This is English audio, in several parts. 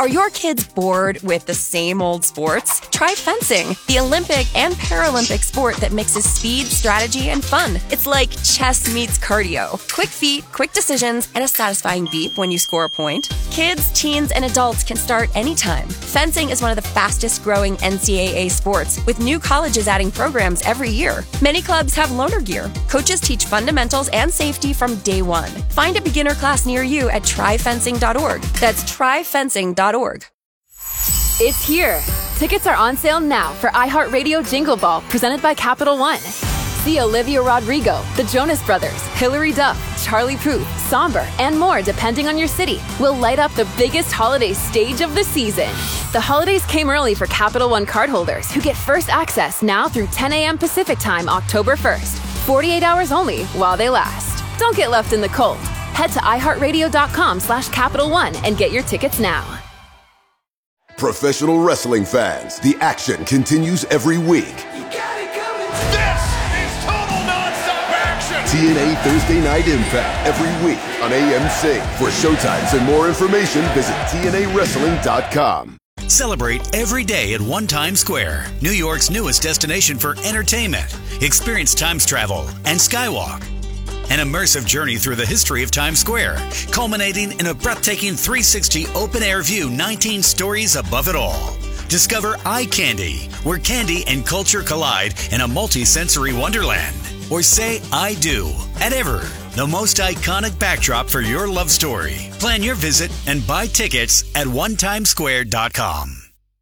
Are your kids bored with the same old sports? Try fencing, the Olympic and Paralympic sport that mixes speed, strategy, and fun. It's like chess meets cardio. Quick feet, quick decisions, and a satisfying beep when you score a point. Kids, teens, and adults can start anytime. Fencing is one of the fastest growing NCAA sports, with new colleges adding programs every year. Many clubs have loaner gear. Coaches teach fundamentals and safety from day one. Find a beginner class near you at tryfencing.org. That's tryfencing.org. It's here. Tickets are on sale now for iHeartRadio Jingle Ball, presented by Capital One. See Olivia Rodrigo, the Jonas Brothers, Hilary Duff, Charlie Puth, Somber, and more depending on your city. Will light up the biggest holiday stage of the season. The holidays came early for Capital One cardholders who get first access now through 10 a.m. Pacific Time, October 1st. 48 hours only while they last. Don't get left in the cold. Head to iHeartRadio.com/Capital One and get your tickets now. Professional wrestling fans, the action continues every week. You got it coming. This is total nonstop action. TNA Thursday Night Impact every week on AMC. For showtimes and more information, visit TNAWrestling.com. Celebrate every day at One Times Square, New York's newest destination for entertainment. Experience Times Travel and Skywalk. An immersive journey through the history of Times Square, culminating in a breathtaking 360 open-air view, 19 stories above it all. Discover Eye Candy, where candy and culture collide in a multi-sensory wonderland. Or say I do at Ever, the most iconic backdrop for your love story. Plan your visit and buy tickets at onetimesquare.com.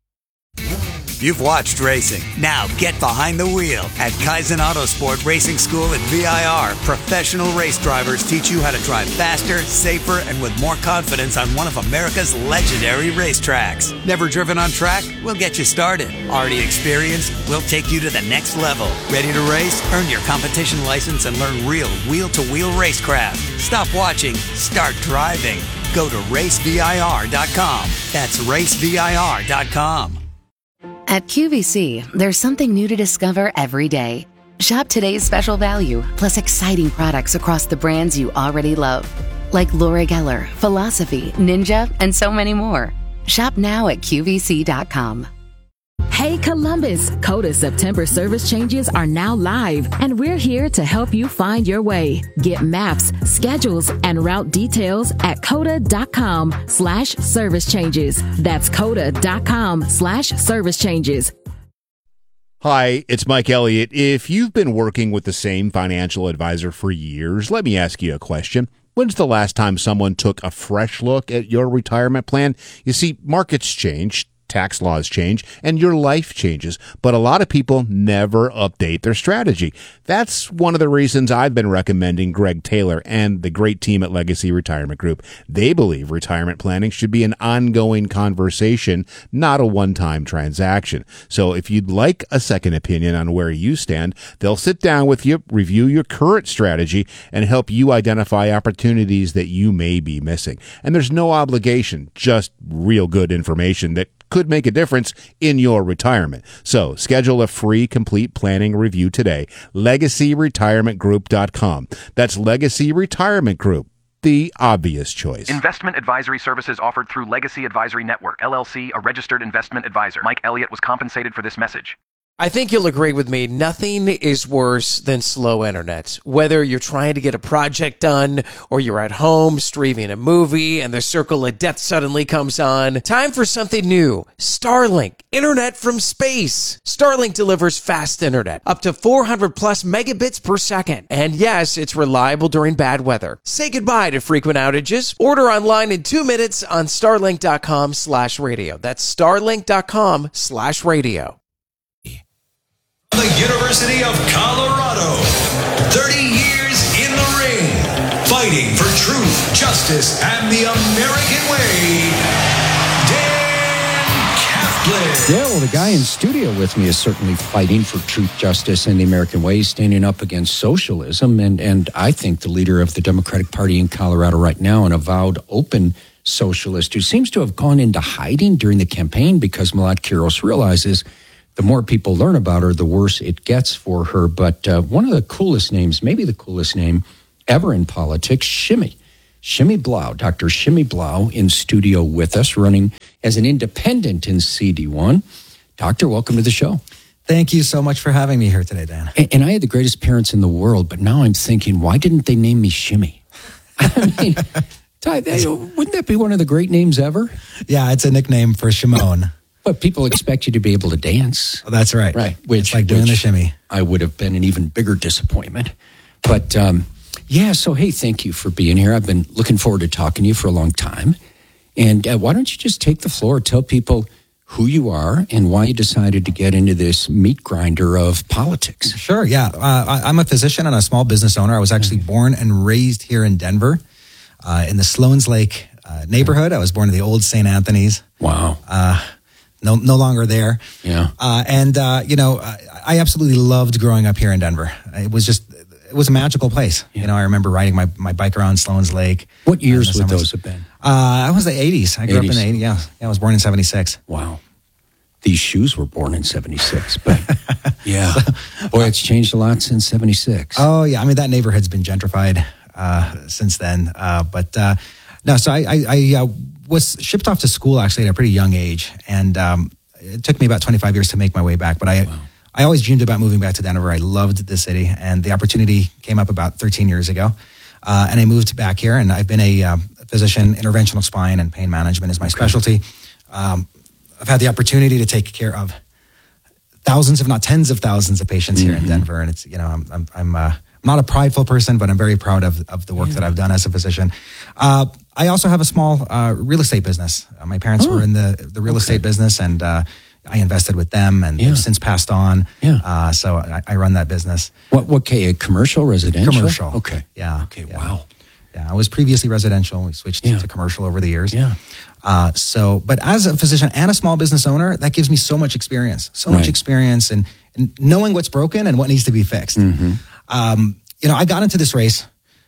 You've watched racing. Now get behind the wheel. At Kaizen Autosport Racing School at VIR, professional race drivers teach you how to drive faster, safer, and with more confidence on one of America's legendary racetracks. Never driven on track? We'll get you started. Already experienced? We'll take you to the next level. Ready to race? Earn your competition license and learn real wheel-to-wheel racecraft. Stop watching. Start driving. Go to racevir.com. That's racevir.com. At QVC, there's something new to discover every day. Shop today's special value, plus exciting products across the brands you already love, like Laura Geller, Philosophy, Ninja, and so many more. Shop now at QVC.com. Hey Columbus, CODA September service changes are now live, and we're here to help you find your way. Get maps, schedules, and route details at coda.com/service changes. That's coda.com/service changes. Hi, it's Mike Elliott. If you've been working with the same financial advisor for years, let me ask you a question. When's the last time someone took a fresh look at your retirement plan? You see, markets change, tax laws change, and your life changes, but a lot of people never update their strategy. That's one of the reasons I've been recommending Greg Taylor and the great team at Legacy Retirement Group. They believe retirement planning should be an ongoing conversation, not a one-time transaction. So if you'd like a second opinion on where you stand, they'll sit down with you, review your current strategy, and help you identify opportunities that you may be missing. And there's no obligation, just real good information that could make a difference in your retirement. So schedule a free complete planning review today. LegacyRetirementGroup.com. That's Legacy Retirement Group, the obvious choice. Investment advisory services offered through Legacy Advisory Network, LLC, a registered investment advisor. Mike Elliott was compensated for this message. I think you'll agree with me. Nothing is worse than slow internet. Whether you're trying to get a project done or you're at home streaming a movie and the circle of death suddenly comes on. Time for something new. Starlink. Internet from space. Starlink delivers fast internet. Up to 400 plus megabits per second. And yes, it's reliable during bad weather. Say goodbye to frequent outages. Order online in 2 minutes on starlink.com/radio. That's starlink.com/radio. The University of Colorado. 30 years in the ring, fighting for truth, justice, and the American way. Dan Kaplan. Yeah, well, the guy in studio with me is certainly fighting for truth, justice, and the American way, standing up against socialism. And I think the leader of the Democratic Party in Colorado right now, an avowed open socialist who seems to have gone into hiding during the campaign because Milad Kiros realizes the more people learn about her, the worse it gets for her. But one of the coolest names, maybe the coolest name ever in politics, Shimmy Blau, Dr. Shimmy Blau in studio with us, running as an independent in CD1. Doctor, welcome to the show. Thank you so much for having me here today, Dan. And I had the greatest parents in the world, but now I'm thinking, why didn't they name me Shimmy? I mean, Ty, wouldn't that be one of the great names ever? Yeah, it's a nickname for Shimon. But people expect you to be able to dance. Oh, that's right. Right. It's like doing the shimmy. I would have been an even bigger disappointment. But yeah, so hey, thank you for being here. I've been looking forward to talking to you for a long time. And why don't you just take the floor, tell people who you are and why you decided to get into this meat grinder of politics. Sure, yeah. I'm a physician and a small business owner. I was actually born and raised here in Denver in the Sloan's Lake neighborhood. I was born in the old St. Anthony's. Wow. No longer there. Yeah. I absolutely loved growing up here in Denver. It was a magical place. Yeah. You know, I remember riding my bike around Sloan's Lake. What years would those have been? I was the 80s. I grew up in the 80s. Yeah, I was born in 76. Wow. These shoes were born in 76, but yeah. Boy, it's changed a lot since 76. Oh, yeah. I mean, that neighborhood's been gentrified since then. No, so I was shipped off to school actually at a pretty young age. And it took me about 25 years to make my way back. But I always dreamed about moving back to Denver. I loved the city. And the opportunity came up about 13 years ago. And I moved back here. And I've been a physician. Interventional spine and pain management is my specialty. I've had the opportunity to take care of thousands, if not tens of thousands of patients here in Denver. And it's, you know, I'm not a prideful person, but I'm very proud of the work that I've done as a physician. I also have a small real estate business. My parents were in the real estate business, and I invested with them, and they've since passed on. Yeah. So I run that business. What commercial, residential? Commercial. Okay. Yeah. Okay, wow. Yeah, I was previously residential. We switched to commercial over the years. Yeah. But as a physician and a small business owner, that gives me so much experience, and knowing what's broken and what needs to be fixed. I got into this race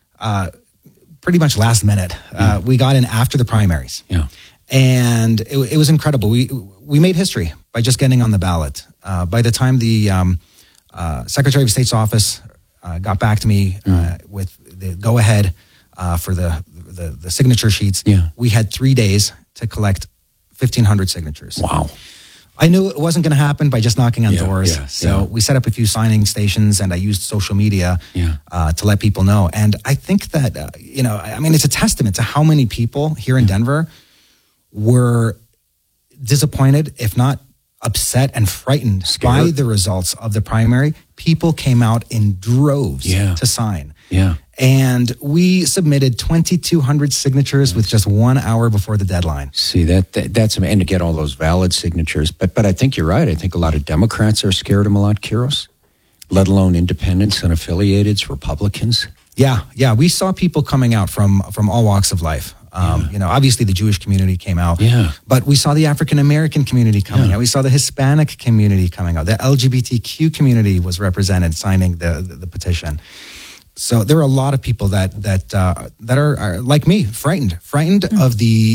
pretty much last minute. We got in after the primaries. Yeah. And it was incredible. We made history by just getting on the ballot. By the time the Secretary of State's office got back to me with the go-ahead for the signature sheets, we had 3 days to collect 1,500 signatures. Wow. I knew it wasn't going to happen by just knocking on doors. So we set up a few signing stations, and I used social media to let people know. And I think that, it's a testament to how many people here in Denver were disappointed, if not upset and frightened by the results of the primary. People came out in droves to sign. Yeah. And we submitted 2,200 signatures with just 1 hour before the deadline. See, that's, and to get all those valid signatures. But I think you're right. I think a lot of Democrats are scared of Malat Quiros, let alone independents, unaffiliateds, Republicans. Yeah. We saw people coming out from all walks of life. Obviously the Jewish community came out. Yeah. But we saw the African American community coming out. We saw the Hispanic community coming out. The LGBTQ community was represented, signing the petition. So there are a lot of people that are like me, frightened of the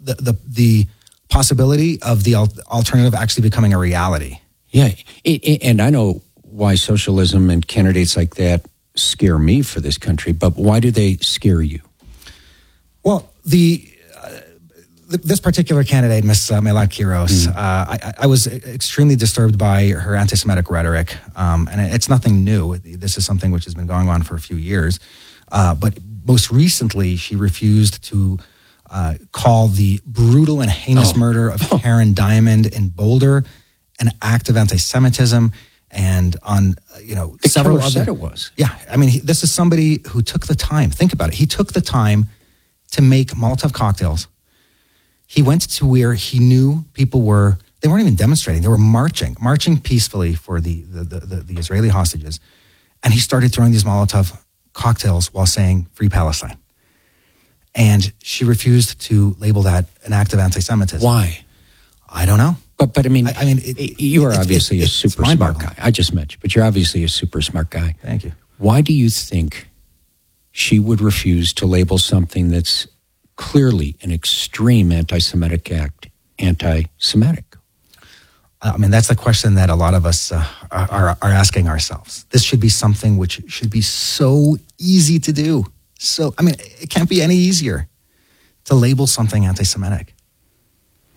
possibility of the alternative actually becoming a reality. Yeah, and I know why socialism and candidates like that scare me for this country, but why do they scare you? Well, this particular candidate, Ms. Malat Quiros, I was extremely disturbed by her anti-Semitic rhetoric, and it's nothing new. This is something which has been going on for a few years. But most recently, she refused to call the brutal and heinous murder of Karen Diamond in Boulder an act of anti-Semitism, and on several other. Said it was. Yeah, I mean, this is somebody who took the time. Think about it. He took the time to make Molotov cocktails. He went to where he knew people were, they weren't even demonstrating, they were marching peacefully for the Israeli hostages. And he started throwing these Molotov cocktails while saying Free Palestine. And she refused to label that an act of anti-Semitism. Why? I don't know. But you are obviously a super smart guy. I just met you, but you're obviously a super smart guy. Thank you. Why do you think she would refuse to label something that's clearly an extreme anti-Semitic act anti-Semitic? I mean, that's the question that a lot of us are asking ourselves. This should be something which should be so easy to do. So, I mean, it can't be any easier to label something anti-Semitic.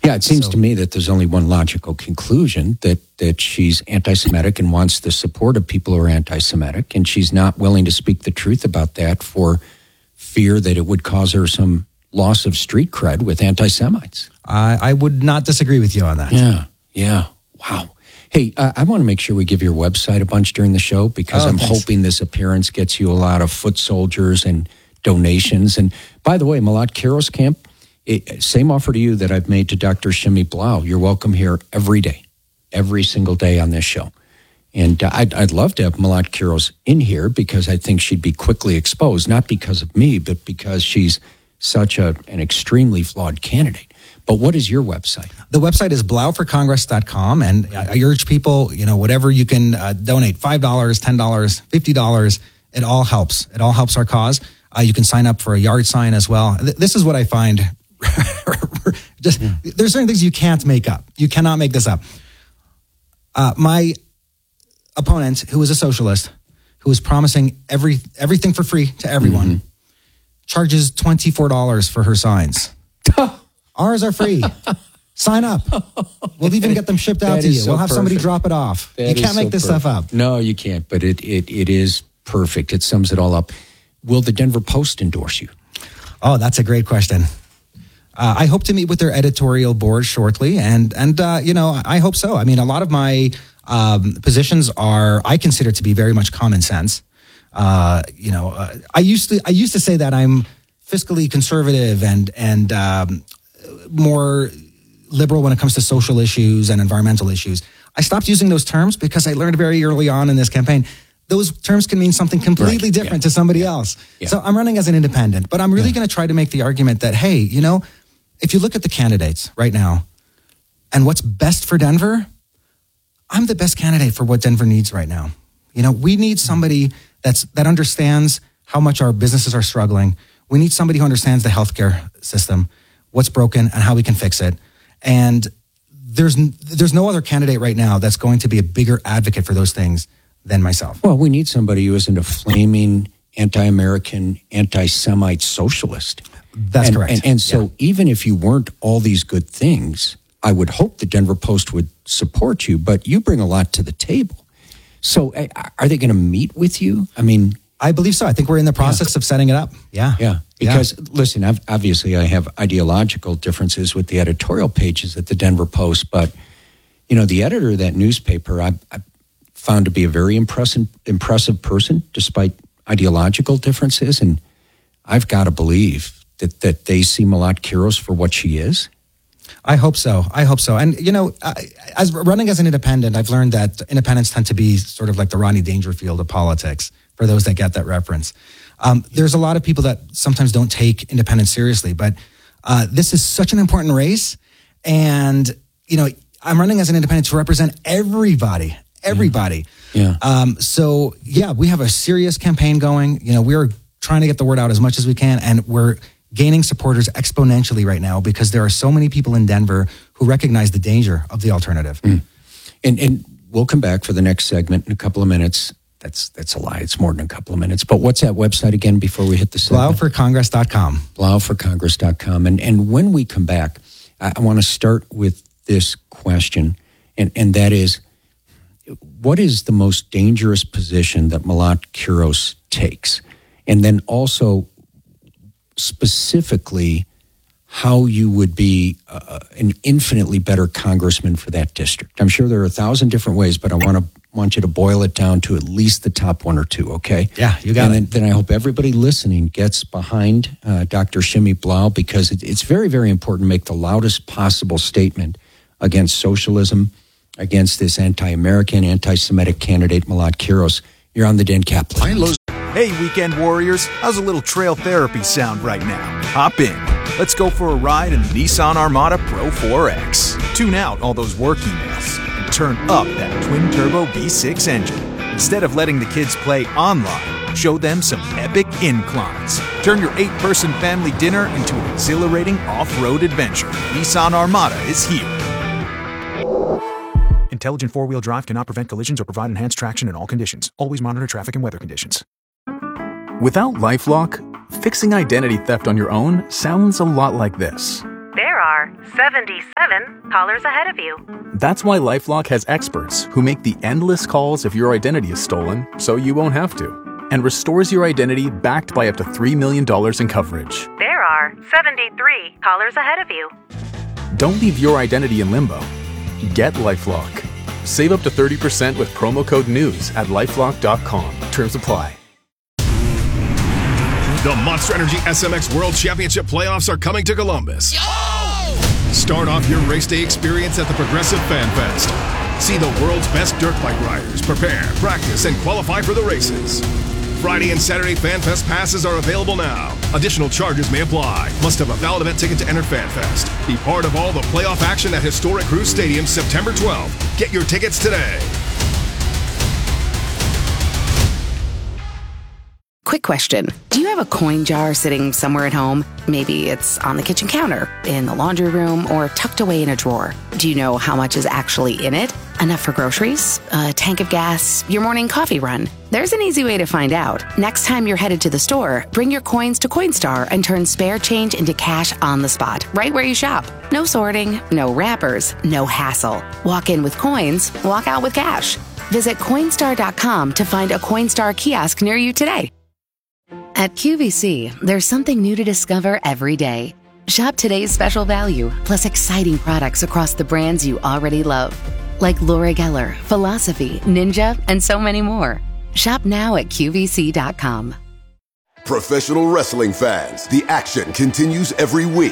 Yeah, it seems to me that there's only one logical conclusion, that she's anti-Semitic and wants the support of people who are anti-Semitic, and she's not willing to speak the truth about that for fear that it would cause her some loss of street cred with anti-Semites. I would not disagree with you on that. Yeah. Wow. Hey, I want to make sure we give your website a bunch during the show because I'm hoping this appearance gets you a lot of foot soldiers and donations. And by the way, Malat Kiros Camp, same offer to you that I've made to Dr. Shimi Blau. You're welcome here every day, every single day on this show. And I'd love to have Malat Kiros in here because I think she'd be quickly exposed, not because of me, but because she's such an extremely flawed candidate. But what is your website? The website is blauforcongress.com, and I urge people, whatever you can donate, $5, $10, $50, it all helps. It all helps our cause. You can sign up for a yard sign as well. This is what I find. There's certain things you can't make up. You cannot make this up. My opponent, who is a socialist, who is promising everything for free to everyone, charges $24 for her signs. Ours are free. Sign up. We'll even get them shipped out to you. We'll have somebody drop it off. You can't make this stuff up. No, you can't, but it is perfect. It sums it all up. Will the Denver Post endorse you? Oh, that's a great question. I hope to meet with their editorial board shortly, and I hope so. I mean, a lot of my positions I consider to be very much common sense. I used to say that I'm fiscally conservative and more liberal when it comes to social issues and environmental issues. I stopped using those terms because I learned very early on in this campaign those terms can mean something completely different to somebody else. Yeah. So I'm running as an independent, but I'm really going to try to make the argument that, hey, if you look at the candidates right now and what's best for Denver, I'm the best candidate for what Denver needs right now. We need somebody that understands how much our businesses are struggling. We need somebody who understands the healthcare system, what's broken and how we can fix it. And there's no other candidate right now that's going to be a bigger advocate for those things than myself. Well, we need somebody who isn't a flaming anti-American, anti-Semite socialist. That's correct. And so even if you weren't all these good things, I would hope the Denver Post would support you, but you bring a lot to the table. So are they going to meet with you? I mean, I believe so. I think we're in the process of setting it up. Yeah. Because, listen, obviously I have ideological differences with the editorial pages at the Denver Post, but, the editor of that newspaper, I found to be a very impressive person, despite ideological differences. And I've got to believe that they see Malat Kiros for what she is. I hope so. And, as running as an independent, I've learned that independents tend to be sort of like the Rodney Dangerfield of politics, for those that get that reference. There's a lot of people that sometimes don't take independence seriously, but this is such an important race. And, I'm running as an independent to represent everybody. Yeah. So, we have a serious campaign going. We're trying to get the word out as much as we can, and we're gaining supporters exponentially right now because there are so many people in Denver who recognize the danger of the alternative. And we'll come back for the next segment in a couple of minutes. That's a lie. It's more than a couple of minutes. But what's that website again before we hit the segment? blauforcongress.com. blauforcongress.com. And when we come back, I want to start with this question, and that is, what is the most dangerous position that Malat Kiros takes? And then also, specifically, how you would be an infinitely better congressman for that district. I'm sure there are 1,000 different ways, but I want you to boil it down to at least the top one or two, okay? Yeah, you got it. Then I hope everybody listening gets behind Dr. Shimi Blau, because it's very, very important to make the loudest possible statement against socialism, against this anti-American, anti-Semitic candidate, Malat Kiros. You're on the Dan Kaplan. Hey, weekend warriors, how's a little trail therapy sound right now? Hop in. Let's go for a ride in the Nissan Armada Pro 4X. Tune out all those work emails and turn up that twin-turbo V6 engine. Instead of letting the kids play online, show them some epic inclines. Turn your 8-person family dinner into an exhilarating off-road adventure. Nissan Armada is here. Intelligent four-wheel drive cannot prevent collisions or provide enhanced traction in all conditions. Always monitor traffic and weather conditions. Without LifeLock, fixing identity theft on your own sounds a lot like this. There There are 77 callers ahead of you. That's why LifeLock has experts who make the endless calls if your identity is stolen so you won't have to, and restores your identity backed by up to $3 million in coverage. There are 73 callers ahead of you. Don't leave your identity in limbo. Get LifeLock. Save up to 30% with promo code NEWS at LifeLock.com. Terms apply. The Monster Energy SMX World Championship playoffs are coming to Columbus. Start off your race day experience at the Progressive Fan Fest. See the world's best dirt bike riders prepare, practice, and qualify for the races. Friday and Saturday Fan Fest passes are available now. Additional charges may apply. Must have a valid event ticket to enter Fan Fest. Be part of all the playoff action at historic Cruise Stadium September 12th. Get your tickets today. Quick question. Do you have a coin jar sitting somewhere at home? Maybe it's on the kitchen counter, in the laundry room, or tucked away in a drawer. Do you know how much is actually in it? Enough for groceries? A tank of gas? Your morning coffee run? There's an easy way to find out. Next time you're headed to the store, bring your coins to Coinstar and turn spare change into cash on the spot, right where you shop. No sorting, no wrappers, no hassle. Walk in with coins, walk out with cash. Visit Coinstar.com to find a Coinstar kiosk near you today. At QVC, there's something new to discover every day. Shop today's special value, plus exciting products across the brands you already love, like Laura Geller, Philosophy, Ninja, and so many more. Shop now at QVC.com. Professional wrestling fans, the action continues every week.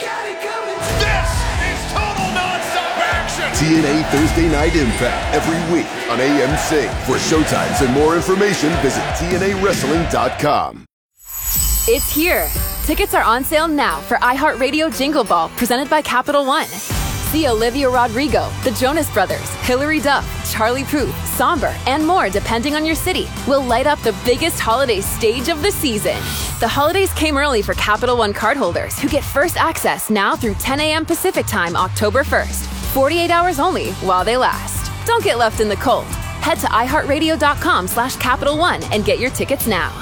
This is total nonstop action. TNA Thursday Night Impact every week on AMC. For showtimes and more information, visit TNAWrestling.com. It's here. Tickets are on sale now for iHeartRadio Jingle Ball, presented by Capital One. See Olivia Rodrigo, the Jonas Brothers, Hilary Duff, Charlie Puth, Somber, and more depending on your city. We'll light up the biggest holiday stage of the season. The holidays came early for Capital One cardholders who get first access now through 10 a.m. Pacific Time, October 1st. 48 hours only while they last. Don't get left in the cold. Head to iHeartRadio.com/Capital One and get your tickets now.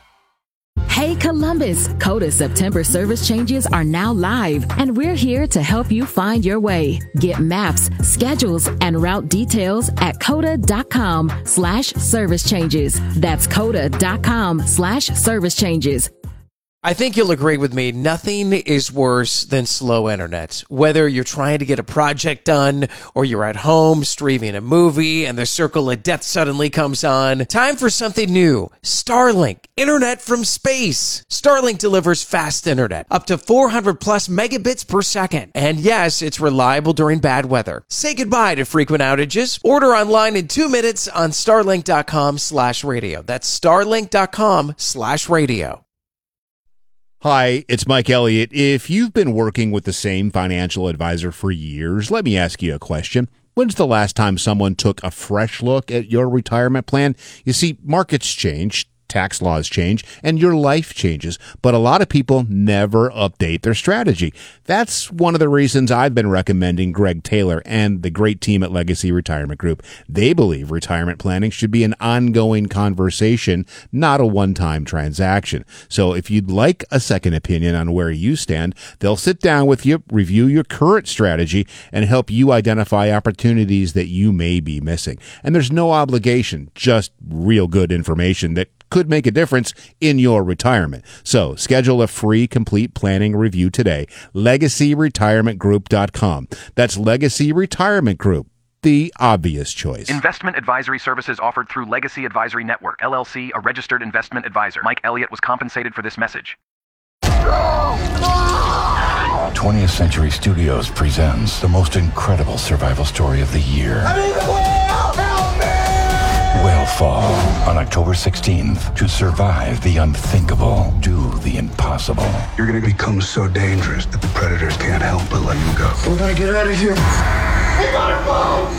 Hey Columbus, CODA September service changes are now live, and we're here to help you find your way. Get maps, schedules, and route details at CODA.com/service changes. That's CODA.com/service changes. I think you'll agree with me. Nothing is worse than slow internet. Whether you're trying to get a project done or you're at home streaming a movie and the circle of death suddenly comes on, time for something new. Starlink, internet from space. Starlink delivers fast internet, up to 400 plus megabits per second. And yes, it's reliable during bad weather. Say goodbye to frequent outages. Order online in 2 minutes on starlink.com/radio. That's starlink.com/radio. Hi, it's Mike Elliott. If you've been working with the same financial advisor for years, let me ask you a question. When's the last time someone took a fresh look at your retirement plan? You see, markets change, tax laws change, and your life changes, but a lot of people never update their strategy. That's one of the reasons I've been recommending Greg Taylor and the great team at Legacy Retirement Group. They believe retirement planning should be an ongoing conversation, not a one-time transaction. So if you'd like a second opinion on where you stand, they'll sit down with you, review your current strategy, and help you identify opportunities that you may be missing. And there's no obligation, just real good information that could make a difference in your retirement. So schedule a free complete planning review today. LegacyRetirementGroup.com. That's Legacy Retirement Group, the obvious choice. Investment advisory services offered through Legacy Advisory Network, LLC, a registered investment advisor. Mike Elliott was compensated for this message. 20th Century Studios presents the most incredible survival story of the year. Whale on October 16th. To survive the unthinkable, do the impossible. You're going to become so dangerous that the predators can't help but let you go. We're going to get out of here. We gotta go!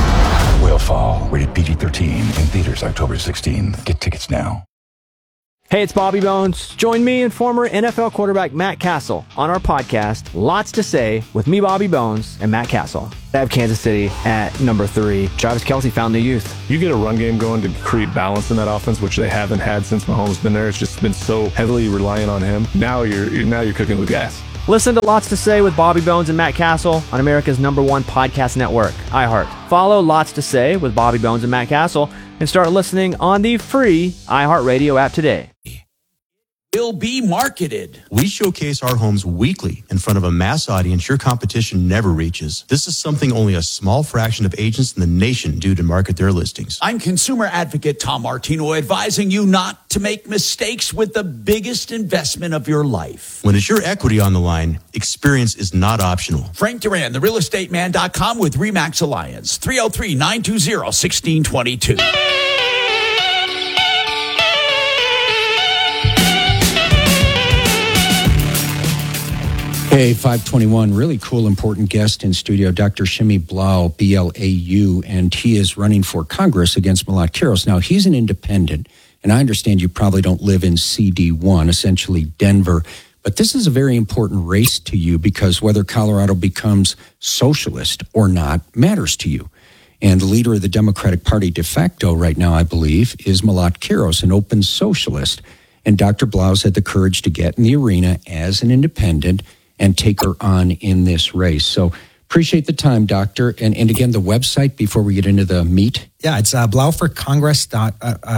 Whale Fall, rated PG-13, in theaters October 16th. Get tickets now. Hey, it's Bobby Bones. Join me and former NFL quarterback Matt Castle on our podcast, Lots to Say, with me, Bobby Bones, and Matt Castle. I have Kansas City at number 3. Travis Kelce found new youth. You get a run game going to create balance in that offense, which they haven't had since Mahomes been there. It's just been so heavily reliant on him. Now you're cooking with gas. Listen to Lots to Say with Bobby Bones and Matt Castle on America's #1 podcast network, iHeart. Follow Lots to Say with Bobby Bones and Matt Castle and start listening on the free iHeartRadio app today. Will be marketed. We showcase our homes weekly in front of a mass audience your competition never reaches. This is something only a small fraction of agents in the nation do to market their listings. I'm consumer advocate Tom Martino, advising you not to make mistakes with the biggest investment of your life. When it's your equity on the line, experience is not optional. Frank Duran, therealestateman.com with RE/MAX Alliance, 303-920-1622. Hey, 521, really cool, important guest in studio, Dr. Shimi Blau, B-L-A-U, and he is running for Congress against Malat Kiros. Now, he's an independent, and I understand you probably don't live in CD1, essentially Denver, but this is a very important race to you because whether Colorado becomes socialist or not matters to you. And the leader of the Democratic Party de facto right now, I believe, is Malat Kiros, an open socialist. And Dr. Blau's had the courage to get in the arena as an independent and take her on in this race. So appreciate the time, Doctor. And again, the website before we get into the meat. Yeah, it's blauforcongress. Let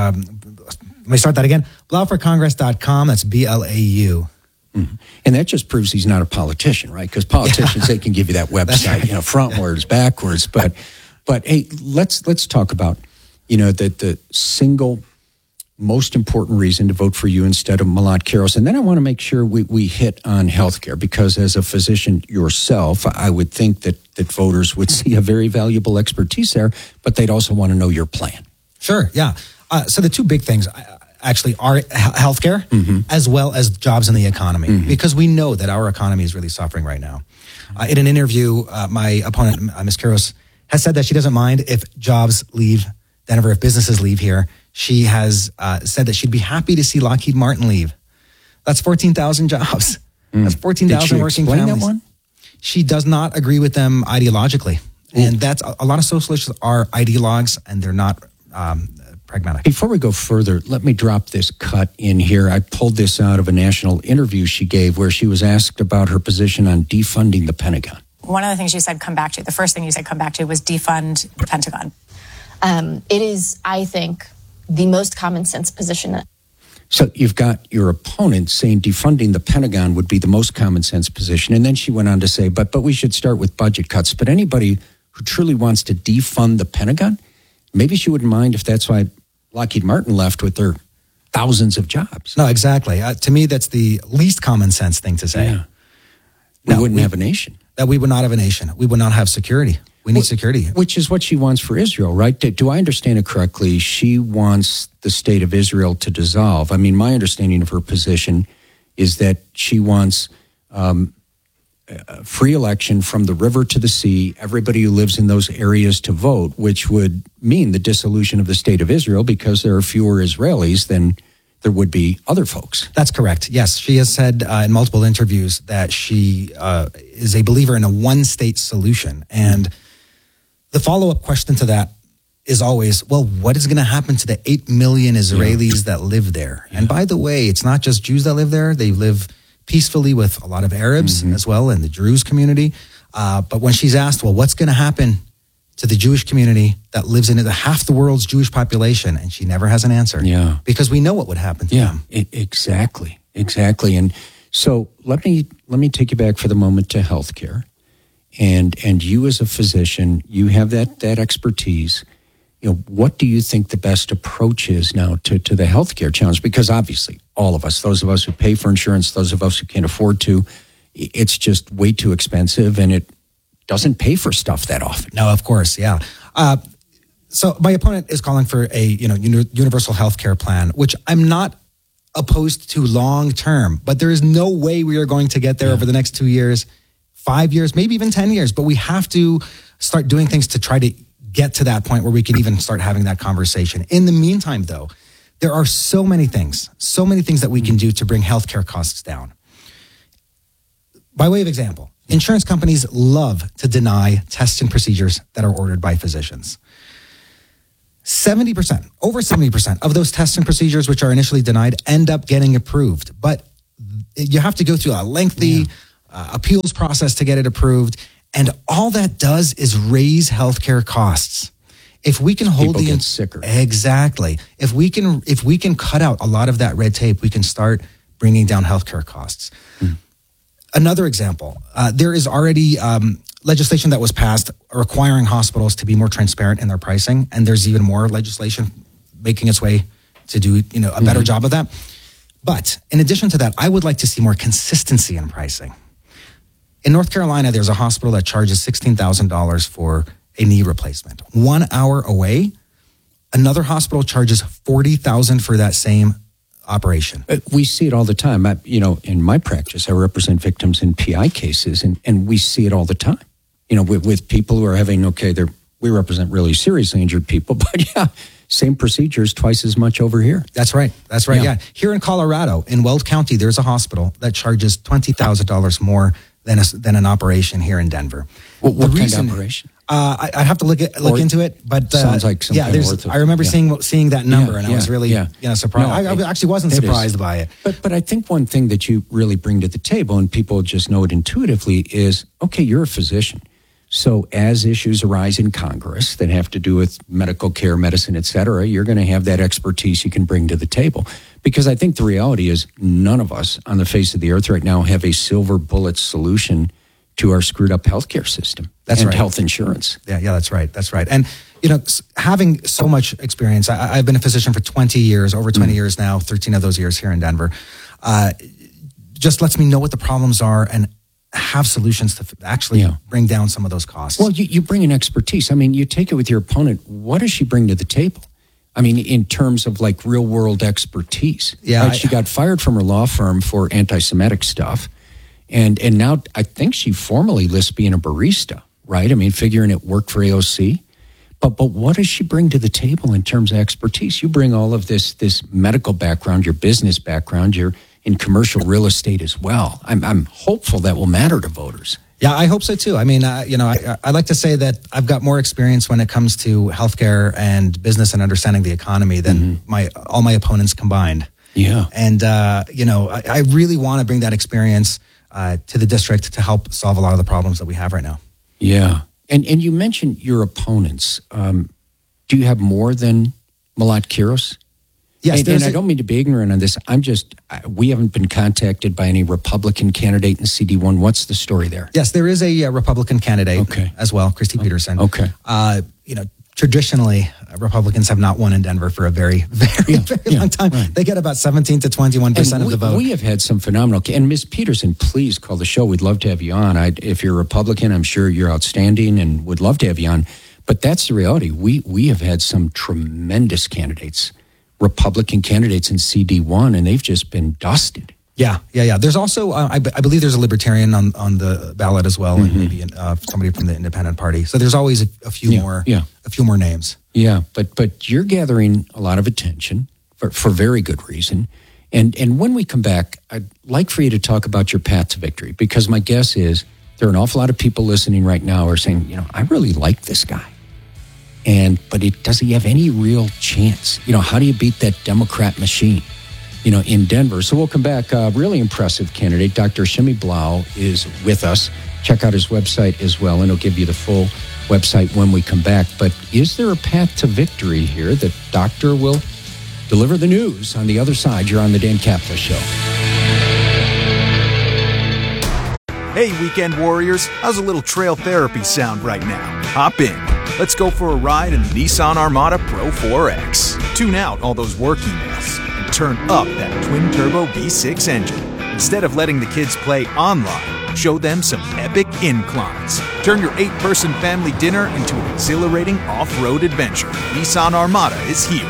me start that again. blauforcongress.com. That's B-L-A-U. Mm-hmm. And that just proves he's not a politician, right? Because politicians, they can give you that website, right. Frontwards, backwards. But hey, let's talk about, the single most important reason to vote for you instead of Malat Kiros. And then I want to make sure we hit on healthcare, because as a physician yourself, I would think that voters would see a very valuable expertise there, but they'd also want to know your plan. Sure, yeah. So the two big things actually are healthcare as well as jobs in the economy, because we know that our economy is really suffering right now. In an interview, my opponent, Ms. Kiros, has said that she doesn't mind if jobs leave Denver, if businesses leave here. She has said that she'd be happy to see Lockheed Martin leave. That's 14,000 jobs. That's 14,000 working families. That one? She does not agree with them ideologically. And that's a lot of socialists are ideologues, and they're not pragmatic. Before we go further, let me drop this cut in here. I pulled this out of a national interview she gave where she was asked about her position on defunding the Pentagon. One of the things you said come back to, the first thing you said come back to was defund the Pentagon. It is, I think, the most common sense position. So you've got your opponent saying defunding the Pentagon would be the most common sense position. And then she went on to say, but we should start with budget cuts. But anybody who truly wants to defund the Pentagon, maybe she wouldn't mind if that's why Lockheed Martin left with their thousands of jobs. No, exactly. To me, that's the least common sense thing to say. Yeah. We wouldn't have a nation. That we would not have a nation. We would not have security. We need security. Which is what she wants for Israel, right? Do I understand it correctly? She wants the state of Israel to dissolve. I mean, my understanding of her position is that she wants free election from the river to the sea, everybody who lives in those areas to vote, which would mean the dissolution of the state of Israel because there are fewer Israelis than there would be other folks. That's correct. Yes, she has said in multiple interviews that she is a believer in a one-state solution. And the follow-up question to that is always, well, what is going to happen to the 8 million Israelis that live there? Yeah. And by the way, it's not just Jews that live there. They live peacefully with a lot of Arabs as well in the Druze community. But when she's asked, well, what's going to happen to the Jewish community that lives in half the world's Jewish population? And she never has an answer. Yeah. Because we know what would happen to them. Exactly. And so let me take you back for the moment to healthcare. And you as a physician, you have that expertise. What do you think the best approach is now to the healthcare challenge? Because obviously, all of us, those of us who pay for insurance, those of us who can't afford to, it's just way too expensive, and it doesn't pay for stuff that often. No, of course, yeah. So my opponent is calling for a universal health care plan, which I'm not opposed to long term, but there is no way we are going to get there over the next 2 years, 5 years, maybe even 10 years. But we have to start doing things to try to get to that point where we can even start having that conversation. In the meantime, though, There are so many things that we can do to bring healthcare costs down. By way of example, insurance companies love to deny tests and procedures that are ordered by physicians. 70%, over 70% of those tests and procedures which are initially denied end up getting approved. But you have to go through a lengthy appeals process to get it approved. And all that does is raise healthcare costs. If we can hold People get sicker. Exactly. If we can cut out a lot of that red tape, we can start bringing down healthcare costs. Another example, there is already legislation that was passed requiring hospitals to be more transparent in their pricing, and there's even more legislation making its way to do a better job of that. But in addition to that, I would like to see more consistency in pricing. In North Carolina, there's a hospital that charges $16,000 for a knee replacement. 1 hour away, another hospital charges $40,000 for that same operation. We see it all the time. In my practice, I represent victims in PI cases, and we see it all the time. With people who are having, we represent really seriously injured people, but same procedures twice as much over here. That's right. Yeah. Here in Colorado, in Weld County, there's a hospital that charges $20,000 more than an operation here in Denver. What kind of operation? I'd have to look into it, but sounds like some kind of ortho. I remember seeing that number, and I was really surprised. I actually wasn't surprised by it. But I think one thing that you really bring to the table, and people just know it intuitively, is you're a physician. So as issues arise in Congress that have to do with medical care, medicine, et cetera, you're going to have that expertise you can bring to the table. Because I think the reality is none of us on the face of the earth right now have a silver bullet solution to our screwed up healthcare system and health insurance. Yeah, that's right. And, having so much experience, I've been a physician for 20 years, over 20 years now, 13 of those years here in Denver, just lets me know what the problems are and have solutions to actually bring down some of those costs. Well, you bring an expertise. I mean, you take it with your opponent. What does she bring to the table? I mean, in terms of real world expertise. Yeah. Right? She got fired from her law firm for anti-Semitic stuff. And now I think she formally lists being a barista, right? I mean, figuring it worked for AOC. But what does she bring to the table in terms of expertise? You bring all of this medical background, your business background, you're in commercial real estate as well. I'm hopeful that will matter to voters. Yeah, I hope so too. I mean, I like to say that I've got more experience when it comes to healthcare and business and understanding the economy than all my opponents combined. Yeah. And, I really want to bring that experience to the district to help solve a lot of the problems that we have right now. Yeah. And you mentioned your opponents. Do you have more than Malat Quiros? Yes. And I don't mean to be ignorant on this. We haven't been contacted by any Republican candidate in CD1. What's the story there? Yes, there is a Republican candidate as well, Christy Peterson. Okay. Traditionally, Republicans have not won in Denver for a very, very, very long time. Right. They get about 17 to 21% of the vote. We have had some phenomenal. And Ms. Peterson, please call the show. We'd love to have you on. If you're a Republican, I'm sure you're outstanding and would love to have you on. But that's the reality. We have had some tremendous candidates, Republican candidates in CD1, and they've just been dusted. Yeah. There's also, I believe there's a Libertarian on the ballot as well, and maybe somebody from the Independent Party. So there's always a few more names. Yeah, but you're gathering a lot of attention for very good reason. And when we come back, I'd like for you to talk about your path to victory, because my guess is there are an awful lot of people listening right now who are saying, I really like this guy. But does he have any real chance? How do you beat that Democrat machine, in Denver? So we'll come back. Really impressive candidate. Dr. Shimi Blau is with us. Check out his website as well, and he'll give you the full website when we come back. But is there a path to victory here? The doctor will deliver the news on the other side. You're on the Dan Caplis Show. Hey, weekend warriors, how's a little trail therapy sound right now? Hop in. Let's go for a ride in the Nissan Armada Pro 4X. Tune out all those work emails and turn up that twin-turbo V6 engine. Instead of letting the kids play online, show them some epic inclines. Turn your 8-person family dinner into an exhilarating off-road adventure. Nissan Armada is here.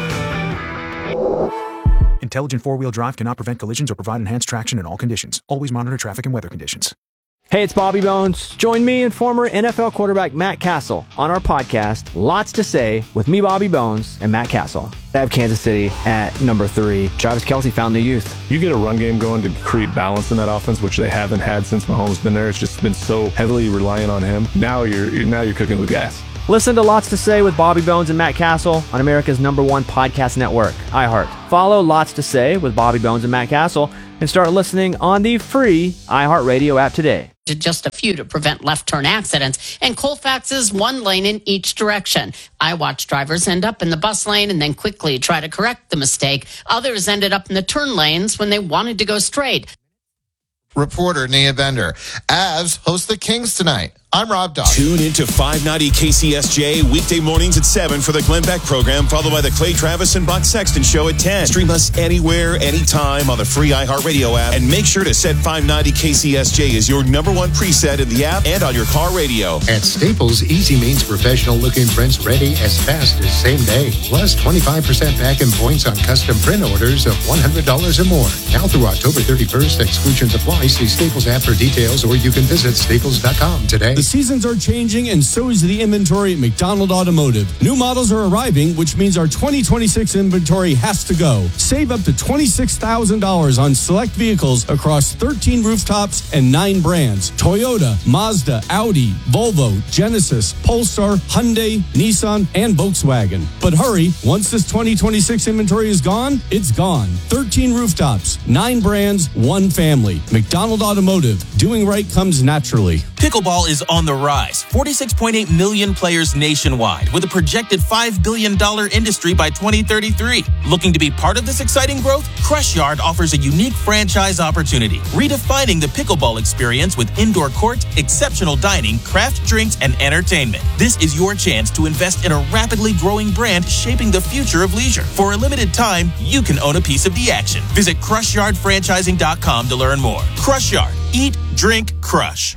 Intelligent four-wheel drive cannot prevent collisions or provide enhanced traction in all conditions. Always monitor traffic and weather conditions. Hey, it's Bobby Bones. Join me and former NFL quarterback Matt Castle on our podcast, Lots to Say, with me, Bobby Bones, and Matt Castle. I have Kansas City at number 3. Travis Kelce found the youth. You get a run game going to create balance in that offense, which they haven't had since Mahomes been there. It's just been so heavily reliant on him. Now you're cooking with gas. Listen to Lots to Say with Bobby Bones and Matt Castle on America's #1 podcast network, iHeart. Follow Lots to Say with Bobby Bones and Matt Castle and start listening on the free iHeart Radio app today. Just a few to prevent left turn accidents, and Colfax is 1 lane in each direction. I watch drivers end up in the bus lane and then quickly try to correct the mistake. Others ended up in the turn lanes when they wanted to go straight. Reporter Nia Bender. Avs host the Kings tonight. I'm Rob Dodd. Tune into 590 KCSJ weekday mornings at 7 for the Glenn Beck program, followed by the Clay Travis and Buck Sexton show at 10. Stream us anywhere, anytime on the free iHeartRadio app, and make sure to set 590 KCSJ as your #1 preset in the app and on your car radio. At Staples, easy means professional-looking prints ready as fast as same day. Plus 25% back in points on custom print orders of $100 or more. Now through October 31st, exclusions apply. See Staples app for details, or you can visit staples.com today. The seasons are changing, and so is the inventory at McDonald Automotive. New models are arriving, which means our 2026 inventory has to go. Save up to $26,000 on select vehicles across 13 rooftops and 9 brands. Toyota, Mazda, Audi, Volvo, Genesis, Polestar, Hyundai, Nissan, and Volkswagen. But hurry, once this 2026 inventory is gone, it's gone. 13 rooftops, 9 brands, 1 family. McDonald Automotive. Doing right comes naturally. Pickleball is on the rise. 46.8 million players nationwide, with a projected $5 billion industry by 2033. Looking to be part of this exciting growth? Crush Yard offers a unique franchise opportunity, redefining the pickleball experience with indoor court, exceptional dining, craft drinks, and entertainment. This is your chance to invest in a rapidly growing brand shaping the future of leisure. For a limited time, you can own a piece of the action. Visit CrushYardFranchising.com to learn more. Crush Yard. Eat, drink, crush.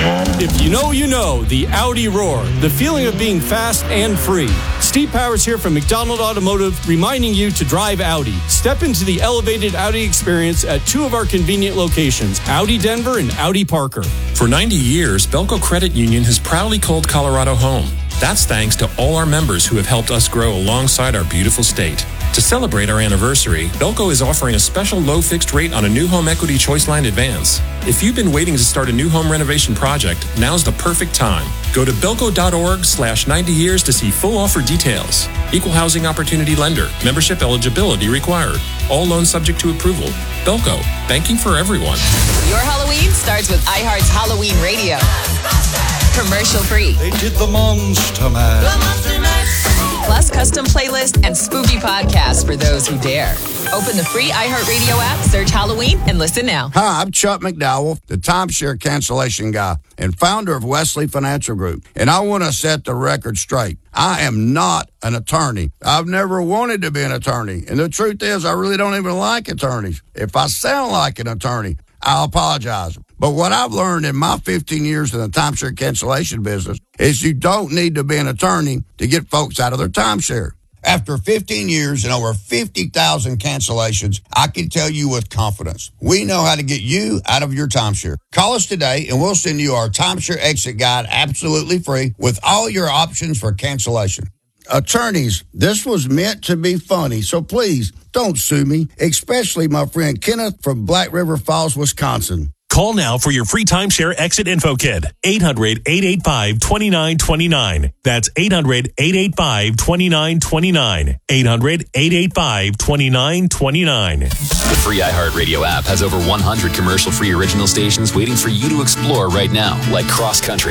If you know, the Audi roar, the feeling of being fast and free. Steve Powers here from McDonald Automotive, reminding you to drive Audi. Step into the elevated Audi experience at 2 of our convenient locations, Audi Denver and Audi Parker. For 90 years, Belco Credit Union has proudly called Colorado home. That's thanks to all our members who have helped us grow alongside our beautiful state. To celebrate our anniversary, Belco is offering a special low fixed rate on a new home equity choice line advance. If you've been waiting to start a new home renovation project, now's the perfect time. Go to belco.org/90 years to see full offer details. Equal housing opportunity lender. Membership eligibility required. All loans subject to approval. Belco. Banking for everyone. Your Halloween starts with iHeart's Halloween Radio. Commercial free. They did the Monster Mash. Plus custom playlist and spooky podcasts for those who dare. Open the free iHeartRadio app, search Halloween, and listen now. Hi, I'm Chuck McDowell, the timeshare cancellation guy and founder of Wesley Financial Group. And I want to set the record straight. I am not an attorney. I've never wanted to be an attorney. And the truth is, I really don't even like attorneys. If I sound like an attorney, I'll apologize. But what I've learned in my 15 years in the timeshare cancellation business is you don't need to be an attorney to get folks out of their timeshare. After 15 years and over 50,000 cancellations, I can tell you with confidence, we know how to get you out of your timeshare. Call us today and we'll send you our timeshare exit guide absolutely free with all your options for cancellation. Attorneys, this was meant to be funny, so please don't sue me, especially my friend Kenneth from Black River Falls, Wisconsin. Call now for your free timeshare exit info kit. 800-885-2929. That's 800-885-2929. 800-885-2929. The free iHeartRadio app has over 100 commercial-free original stations waiting for you to explore right now, like Cross Country.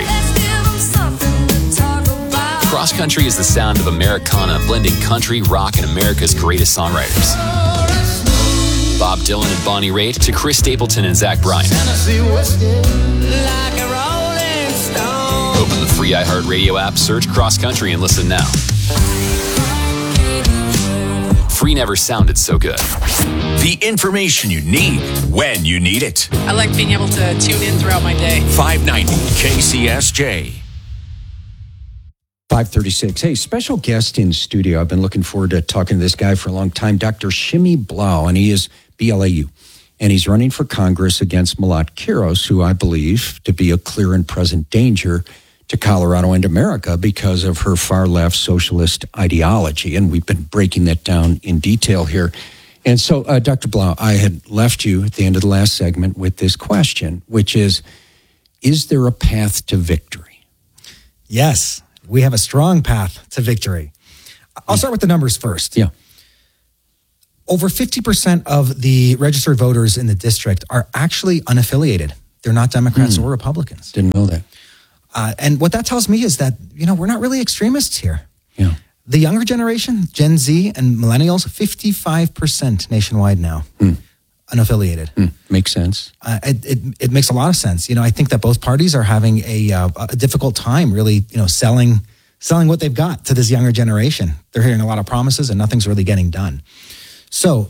Cross Country is the sound of Americana blending country, rock, and America's greatest songwriters. Bob Dylan and Bonnie Raitt to Chris Stapleton and Zach Bryan. Open the free iHeartRadio app, search Cross Country, and listen now. Free never sounded so good. The information you need when you need it. I like being able to tune in throughout my day. 590 KCSJ. 5:36. Hey, special guest in studio. I've been looking forward to talking to this guy for a long time, Dr. Shimi Blau, and he is BLAU. and he's running for Congress against Malat Quiros, who I believe to be a clear and present danger to Colorado and America because of her far-left socialist ideology. And we've been breaking that down in detail here. And so, Dr. Blau, I had left you at the end of the last segment with this question, which is there a path to victory? Yes, we have a strong path to victory. I'll start with the numbers first. Yeah. Over 50% of the registered voters in the district are actually unaffiliated. They're not Democrats or Republicans. Didn't know that. And what that tells me is that, we're not really extremists here. Yeah. The younger generation, Gen Z and millennials, 55% nationwide now, unaffiliated. Makes sense. It makes a lot of sense. I think that both parties are having a difficult time really, selling what they've got to this younger generation. They're hearing a lot of promises and nothing's really getting done. So,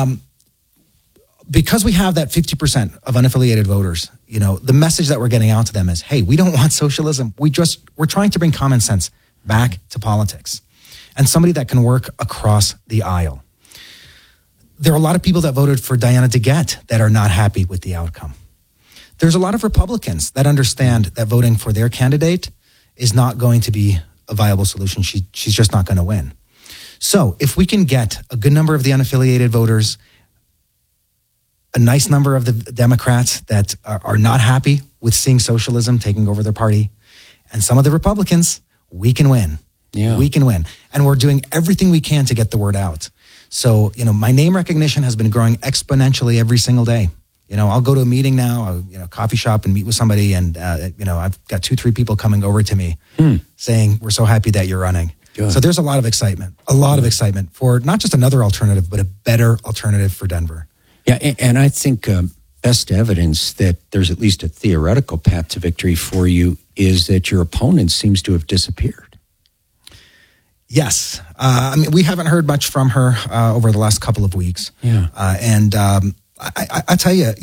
because we have that 50% of unaffiliated voters, the message that we're getting out to them is, hey, we don't want socialism. We're trying to bring common sense back to politics and somebody that can work across the aisle. There are a lot of people that voted for Diana DeGette that are not happy with the outcome. There's a lot of Republicans that understand that voting for their candidate is not going to be a viable solution. She's just not going to win. So if we can get a good number of the unaffiliated voters, a nice number of the Democrats that are not happy with seeing socialism taking over their party, and some of the Republicans, we can win. Yeah. We can win. And we're doing everything we can to get the word out. So, my name recognition has been growing exponentially every single day. I'll go to a meeting now, coffee shop and meet with somebody, and, I've got 2-3 people coming over to me saying, we're so happy that you're running. Good. So there's a lot of excitement for not just another alternative, but a better alternative for Denver. Yeah, and I think best evidence that there's at least a theoretical path to victory for you is that your opponent seems to have disappeared. Yes. We haven't heard much from her over the last couple of weeks. Yeah. I tell you,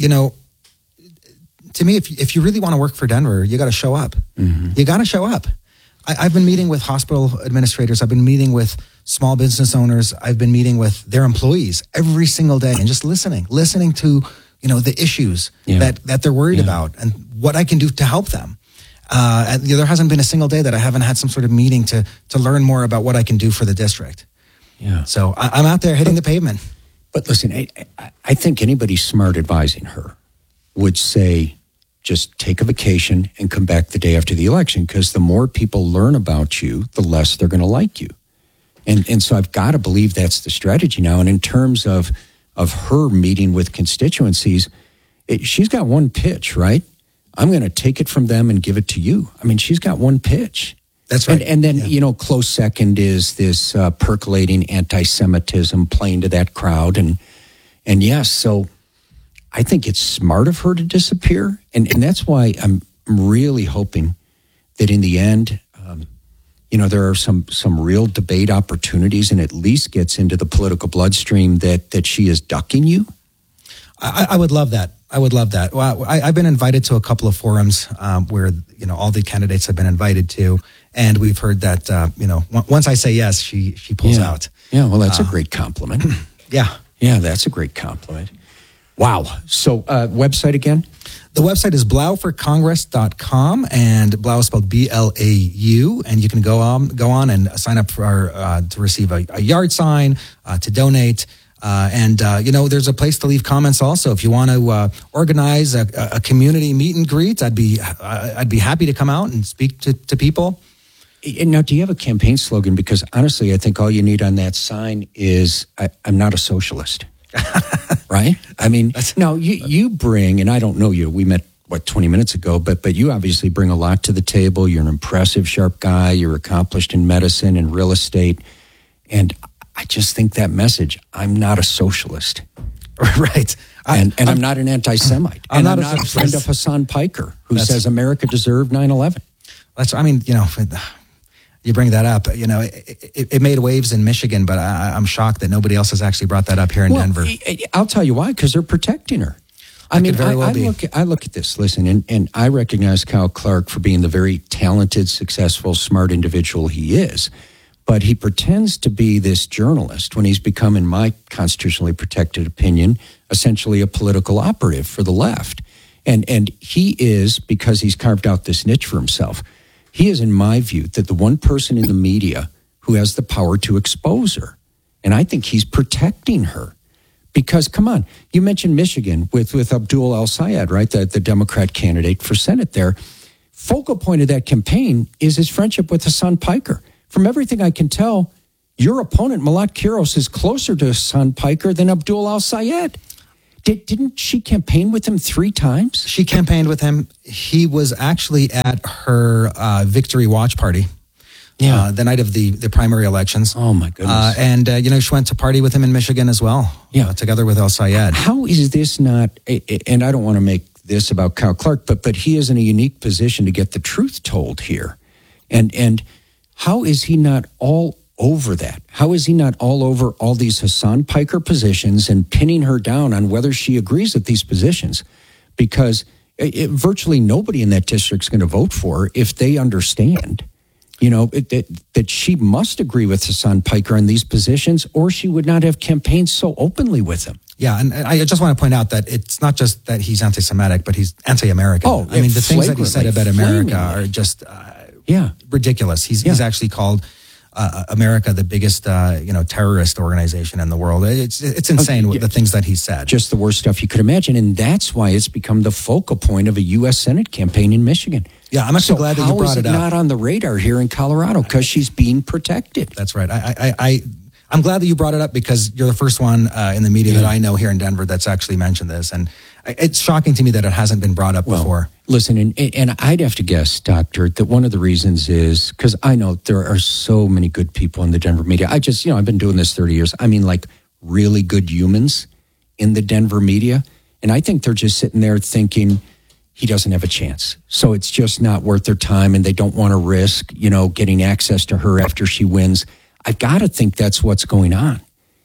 to me, if you really want to work for Denver, you got to show up. Mm-hmm. You got to show up. I've been meeting with hospital administrators. I've been meeting with small business owners. I've been meeting with their employees every single day and just listening to, the issues that they're worried about and what I can do to help them. And there hasn't been a single day that I haven't had some sort of meeting to learn more about what I can do for the district. Yeah. So I'm out there hitting the pavement. But listen, I think anybody smart advising her would say, just take a vacation and come back the day after the election, because the more people learn about you, the less they're going to like you. And so I've got to believe that's the strategy now. And in terms of her meeting with constituencies, she's got one pitch, right? I'm going to take it from them and give it to you. I mean, she's got one pitch. That's right. And then, close second is this percolating anti-Semitism playing to that crowd. And yes, so I think it's smart of her to disappear. And that's why I'm really hoping that in the end, there are some real debate opportunities and at least gets into the political bloodstream that she is ducking you. I would love that. Well, I've been invited to a couple of forums where, all the candidates have been invited to. And we've heard that, once I say yes, she pulls out. Yeah, well, that's a great compliment. Yeah. Yeah, that's a great compliment. Wow. So website again? The website is blauforcongress.com, and Blau is spelled BLAU, and you can go on and sign up for to receive a yard sign, to donate. There's a place to leave comments also. If you want to organize a community meet and greet, I'd be happy to come out and speak to people. And now, do you have a campaign slogan? Because honestly, I think all you need on that sign is I'm not a socialist. Right? I mean, now you bring, and I don't know you, we met, 20 minutes ago, but you obviously bring a lot to the table. You're an impressive, sharp guy. You're accomplished in medicine and real estate. And I just think that message, I'm not a socialist. Right. And I'm not an anti-Semite. I'm not a friend of Hassan Piker, who says America deserved 9/11. You bring that up. It made waves in Michigan, but I'm shocked that nobody else has actually brought that up here in Denver. I'll tell you why, because they're protecting her. I look at this, listen, and I recognize Kyle Clark for being the very talented, successful, smart individual he is. But he pretends to be this journalist when he's become, in my constitutionally protected opinion, essentially a political operative for the left. And he is, because he's carved out this niche for himself, he is, in my view, that the one person in the media who has the power to expose her. And I think he's protecting her. Because, come on, you mentioned Michigan with Abdul El-Sayed, right, the Democrat candidate for Senate there. Focal point of that campaign is his friendship with Hassan Piker. From everything I can tell, your opponent, Malat Qiros, is closer to Hassan Piker than Abdul El-Sayed. Didn't she campaign with him 3 times? She campaigned with him. He was actually at her victory watch party. Yeah, the night of the primary elections. Oh, my goodness. And she went to party with him in Michigan as well. Yeah. Together with El-Sayed. How is this not, and I don't want to make this about Kyle Clark, but he is in a unique position to get the truth told here. And how is he not all over that? How is he not all over all these Hassan Piker positions and pinning her down on whether she agrees with these positions? Because virtually nobody in that district is going to vote for her if they understand, that she must agree with Hassan Piker on these positions, or she would not have campaigned so openly with him. Yeah, and I just want to point out that it's not just that he's anti-Semitic, but he's anti-American. Oh, I mean, the things that he said about America are just ridiculous. He's actually called America the biggest terrorist organization in the world. It's insane the things that he said. Just the worst stuff you could imagine, and that's why it's become the focal point of a U.S. Senate campaign in Michigan. Yeah, I'm actually glad that you brought it up. How is it not on the radar here in Colorado? Because she's being protected. That's right. I'm glad that you brought it up because you're the first one in the media that I know here in Denver that's actually mentioned this. And it's shocking to me that it hasn't been brought up before. Listen, and I'd have to guess, Doctor, that one of the reasons is because I know there are so many good people in the Denver media. I've been doing this 30 years. I mean, like really good humans in the Denver media. And I think they're just sitting there thinking he doesn't have a chance. So it's just not worth their time and they don't want to risk, getting access to her after she wins. I've got to think that's what's going on,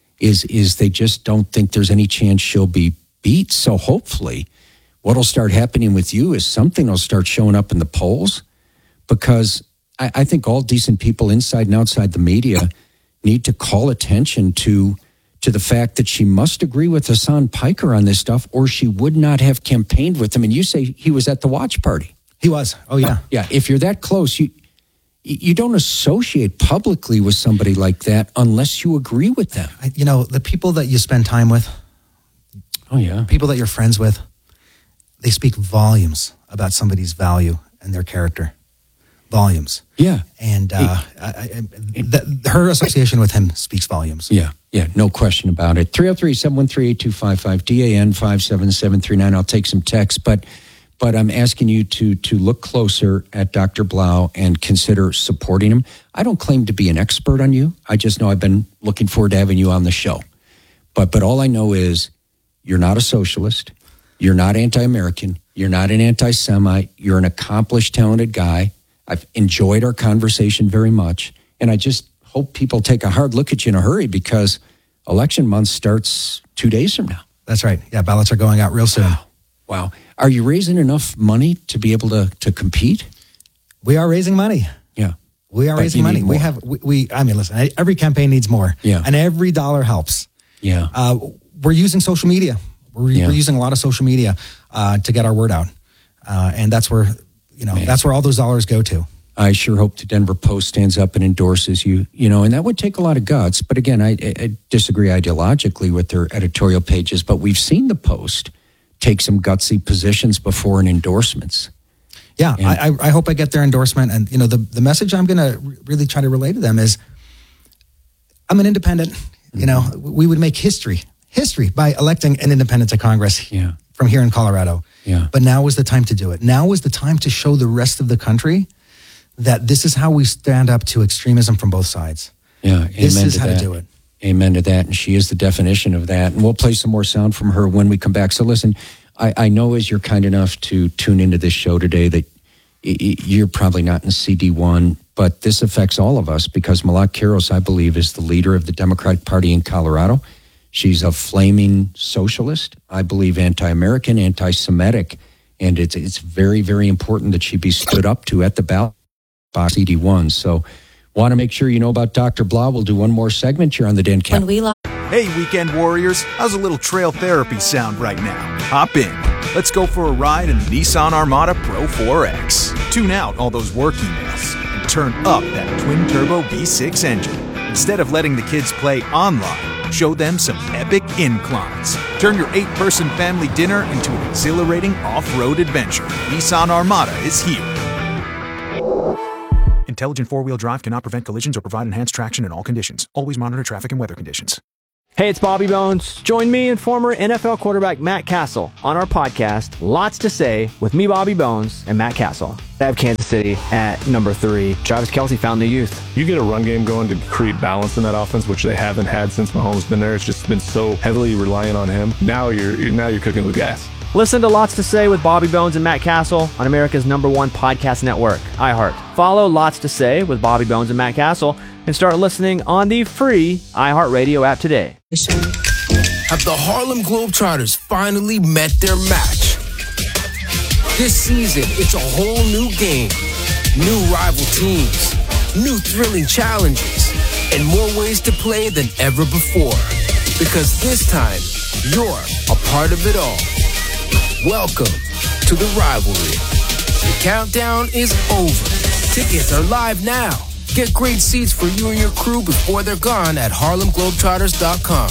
is they just don't think there's any chance she'll be beat. So hopefully what'll start happening with you is something will start showing up in the polls, because I think all decent people inside and outside the media need to call attention to the fact that she must agree with Hassan Piker on this stuff, or she would not have campaigned with him. And you say he was at the watch party. He was. Oh, yeah. Yeah. If you're that close, you don't associate publicly with somebody like that unless you agree with them. The people that you spend time with, people that you're friends with, they speak volumes about somebody's value and their character. Volumes. Yeah. And her association with him speaks volumes. Yeah, no question about it. 303-713-8255, DAN 57739. I'll take some texts, but I'm asking you to look closer at Dr. Blau and consider supporting him. I don't claim to be an expert on you. I just know I've been looking forward to having you on the show. But all I know is you're not a socialist. You're not anti-American. You're not an anti-Semite. You're an accomplished, talented guy. I've enjoyed our conversation very much. And I just hope people take a hard look at you in a hurry, because election month starts 2 days from now. That's right. Yeah, ballots are going out real soon. Wow. Are you raising enough money to be able to compete? We are raising money. Yeah. We are raising money. Listen, every campaign needs more. Yeah. And every dollar helps. Yeah. We're using social media. We're using a lot of social media to get our word out. And that's where, that's where all those dollars go to. I sure hope the Denver Post stands up and endorses you, and that would take a lot of guts. But again, I disagree ideologically with their editorial pages, but we've seen the Post take some gutsy positions before in endorsements. Yeah, I hope I get their endorsement. And, the message I'm going to really try to relay to them is I'm an independent. We would make history by electing an independent to Congress from here in Colorado. Yeah. But now is the time to do it. Now is the time to show the rest of the country that this is how we stand up to extremism from both sides. Yeah, this is how to do it. Amen to that. And she is the definition of that. And we'll play some more sound from her when we come back. So listen, I know as you're kind enough to tune into this show today that you're probably not in CD1, but this affects all of us because Malat Qiros, I believe, is the leader of the Democratic Party in Colorado. She's a flaming socialist, I believe anti-American, anti-Semitic, and it's very, very important that she be stood up to at the ballot box CD1. So Want to make sure you know about Dr. Blah? We'll do one more segment here on the Dan Cap. Hey, weekend warriors, how's a little trail therapy sound right now? Hop in. Let's go for a ride in the Nissan Armada Pro 4X. Tune out all those work emails and turn up that twin-turbo V6 engine. Instead of letting the kids play online, show them some epic inclines. Turn your 8-person family dinner into an exhilarating off-road adventure. Nissan Armada is here. Intelligent four-wheel drive cannot prevent collisions or provide enhanced traction in all conditions. Always monitor traffic and weather conditions. Hey, it's Bobby Bones. Join me and former NFL quarterback Matt Castle on our podcast, Lots to Say, with me, Bobby Bones, and Matt Castle. I have Kansas City at number 3. Travis Kelce found the youth. You get a run game going to create balance in that offense, which they haven't had since Mahomes has been there. It's just been so heavily reliant on him. Now you're cooking with gas. Listen to Lots to Say with Bobby Bones and Matt Castle on America's #1 podcast network, iHeart. Follow Lots to Say with Bobby Bones and Matt Castle and start listening on the free iHeartRadio app today. Have the Harlem Globetrotters finally met their match? This season, it's a whole new game. New rival teams, new thrilling challenges, and more ways to play than ever before. Because this time, you're a part of it all. Welcome to the rivalry. The countdown is over. Tickets are live now. Get great seats for you and your crew before they're gone at HarlemGlobetrotters.com.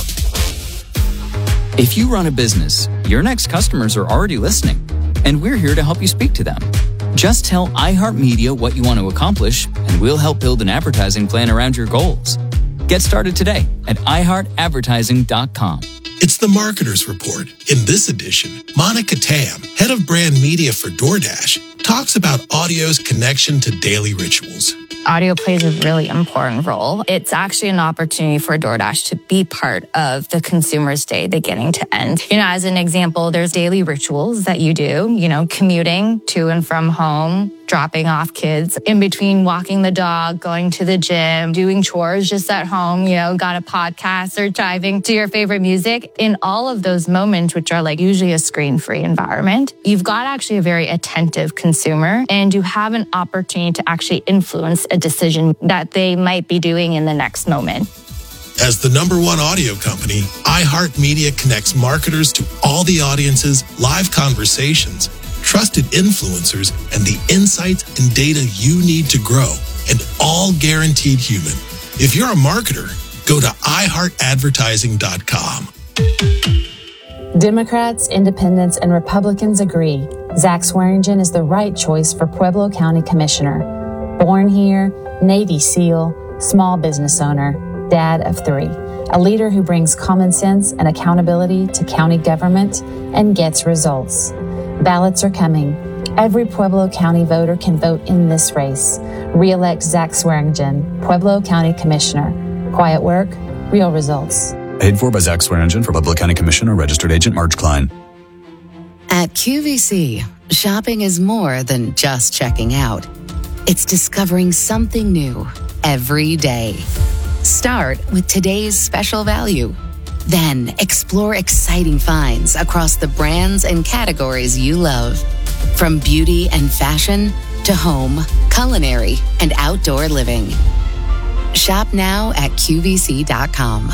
If you run a business, your next customers are already listening, and we're here to help you speak to them. Just tell iHeartMedia what you want to accomplish, and we'll help build an advertising plan around your goals. Get started today at iHeartAdvertising.com. It's the Marketer's Report. In this edition, Monica Tam, head of brand media for DoorDash, talks about audio's connection to daily rituals. Audio plays a really important role. It's actually an opportunity for DoorDash to be part of the consumer's day beginning to end. As an example, there's daily rituals that you do, commuting to and from home, dropping off kids, in between walking the dog, going to the gym, doing chores just at home, got a podcast or driving to your favorite music. In all of those moments, which are like usually a screen-free environment, you've got actually a very attentive consumer, and you have an opportunity to actually influence a decision that they might be doing in the next moment. As the #1 audio company, iHeartMedia connects marketers to all the audiences, live conversations, trusted influencers, and the insights and data you need to grow, and all guaranteed human. If you're a marketer, go to iHeartAdvertising.com. Democrats, independents, and Republicans agree Zach Swearingen is the right choice for Pueblo County Commissioner. Born here, Navy SEAL, small business owner, dad of 3. A leader who brings common sense and accountability to county government and gets results. Ballots are coming. Every Pueblo County voter can vote in this race. Re-elect Zach Swearingen, Pueblo County Commissioner. Quiet work, real results. Paid for by Zach Swearingen for Pueblo County Commissioner, Registered Agent Marge Klein. At QVC, shopping is more than just checking out. It's discovering something new every day. Start with today's special value. Then explore exciting finds across the brands and categories you love. From beauty and fashion to home, culinary, and outdoor living. Shop now at QVC.com.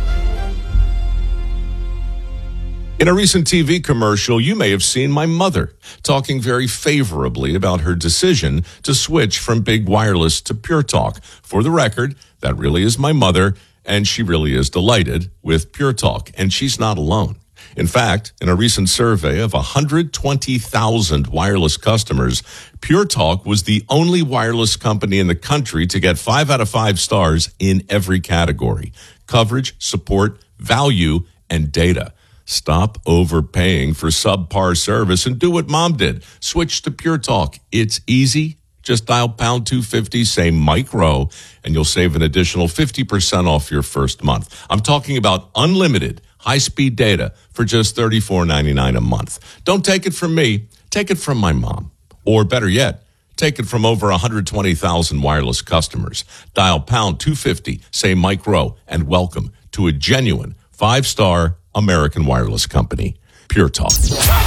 In a recent TV commercial, you may have seen my mother talking very favorably about her decision to switch from Big Wireless to Pure Talk. For the record, that really is my mother, and she really is delighted with Pure Talk, and she's not alone. In fact, in a recent survey of 120,000 wireless customers, Pure Talk was the only wireless company in the country to get 5 out of 5 stars in every category: coverage, support, value, and data. Stop overpaying for subpar service and do what Mom did. Switch to Pure Talk. It's easy. Just dial pound 250, say Mike Rowe, and you'll save an additional 50% off your first month. I'm talking about unlimited high-speed data for just $34.99 a month. Don't take it from me. Take it from my mom. Or better yet, take it from over 120,000 wireless customers. Dial pound 250, say Mike Rowe, and welcome to a genuine 5-star American wireless company, Pure Talk.